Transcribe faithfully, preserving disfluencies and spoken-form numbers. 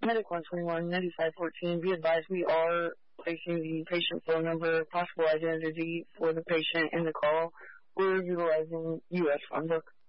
Medic one twenty-one, ninety-five fourteen, be advised we are placing the patient phone number, possible identity for the patient in the call. We're utilizing U S phone book.